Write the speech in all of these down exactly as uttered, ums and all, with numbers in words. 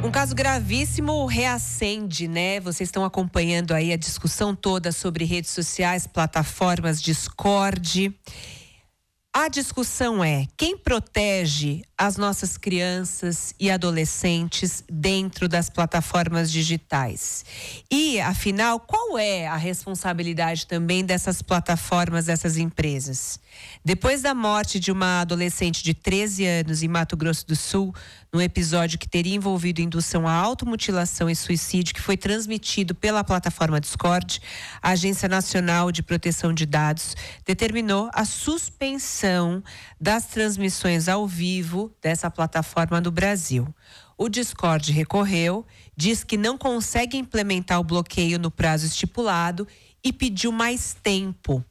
Um caso gravíssimo reacende, né? Vocês estão acompanhando aí a discussão toda sobre redes sociais, plataformas, Discord. A discussão é: quem protege as nossas crianças e adolescentes dentro das plataformas digitais? E, afinal, qual é a responsabilidade também dessas plataformas, dessas empresas? Depois da morte de uma adolescente de treze anos em Mato Grosso do Sul, num episódio que teria envolvido indução à automutilação e suicídio, que foi transmitido pela plataforma Discord, a Agência Nacional de Proteção de Dados determinou a suspensão das transmissões ao vivo dessa plataforma no Brasil. O Discord recorreu, diz que não consegue implementar o bloqueio no prazo estipulado e pediu mais tempo.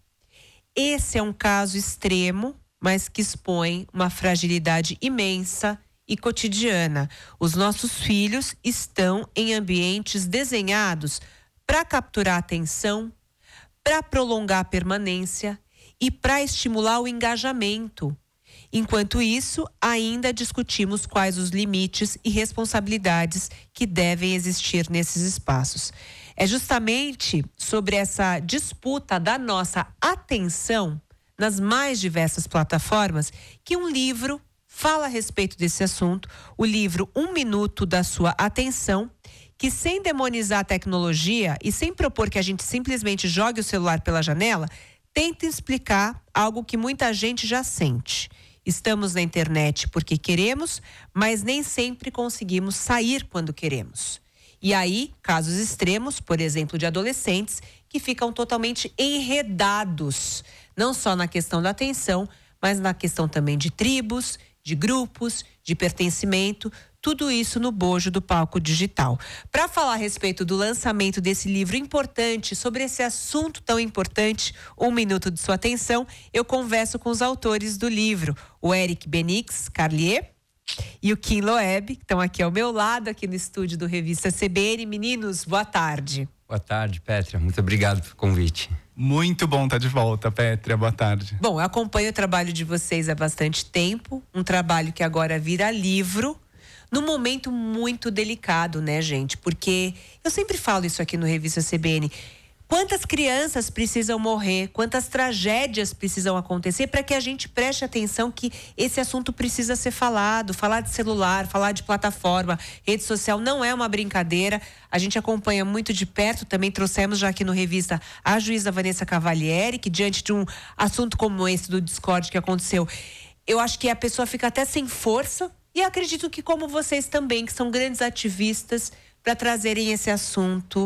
Esse é um caso extremo, mas que expõe uma fragilidade imensa e cotidiana. Os nossos filhos estão em ambientes desenhados para capturar a atenção, para prolongar a permanência e para estimular o engajamento. Enquanto isso, ainda discutimos quais os limites e responsabilidades que devem existir nesses espaços. É justamente sobre essa disputa da nossa atenção nas mais diversas plataformas que um livro fala a respeito desse assunto, o livro Um Minuto da Sua Atenção, que, sem demonizar a tecnologia e sem propor que a gente simplesmente jogue o celular pela janela, tenta explicar algo que muita gente já sente. Estamos na internet porque queremos, mas nem sempre conseguimos sair quando queremos. E aí, casos extremos, por exemplo, de adolescentes que ficam totalmente enredados, não só na questão da atenção, mas na questão também de tribos, de grupos, de pertencimento, tudo isso no bojo do palco digital. Para falar a respeito do lançamento desse livro importante, sobre esse assunto tão importante, Um Minuto de Sua Atenção, eu converso com os autores do livro, o Eric Benix Carlier e o Kim Loeb, que estão aqui ao meu lado, aqui no estúdio do Revista C B N. Meninos, boa tarde. Boa tarde, Pétria. Muito obrigado pelo convite. Muito bom estar de volta, Pétria. Boa tarde. Bom, eu acompanho o trabalho de vocês há bastante tempo, um trabalho que agora vira livro, num momento muito delicado, né, gente? Porque eu sempre falo isso aqui no Revista C B N. Quantas crianças precisam morrer, quantas tragédias precisam acontecer para que a gente preste atenção que esse assunto precisa ser falado. Falar de celular, falar de plataforma, rede social não é uma brincadeira. A gente acompanha muito de perto, também trouxemos já aqui no Revista a juíza Vanessa Cavalieri, que diante de um assunto como esse do Discord que aconteceu, eu acho que a pessoa fica até sem força. E acredito que como vocês também, que são grandes ativistas, para trazerem esse assunto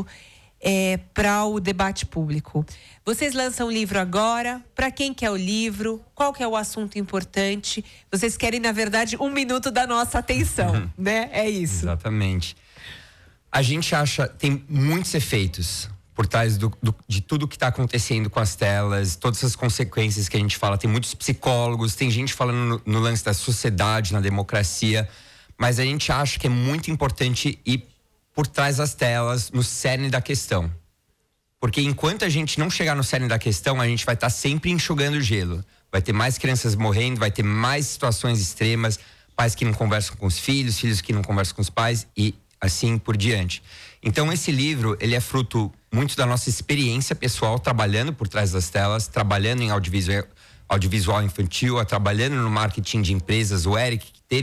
É, para o debate público. Vocês lançam o livro agora. Para quem quer o livro? Qual que é o assunto importante? Vocês querem, na verdade, um minuto da nossa atenção, uhum. né? É isso. Exatamente. A gente acha, tem muitos efeitos por trás do, do, de tudo que está acontecendo com as telas, todas as consequências que a gente fala. Tem muitos psicólogos, tem gente falando no, no lance da sociedade, na democracia, mas a gente acha que é muito importante ir por trás das telas, no cerne da questão. Porque enquanto a gente não chegar no cerne da questão, a gente vai estar sempre enxugando gelo. Vai ter mais crianças morrendo, vai ter mais situações extremas, pais que não conversam com os filhos, filhos que não conversam com os pais e assim por diante. Então esse livro, ele é fruto muito da nossa experiência pessoal, trabalhando por trás das telas, trabalhando em audiovisual, audiovisual infantil, trabalhando no marketing de empresas. O Eric,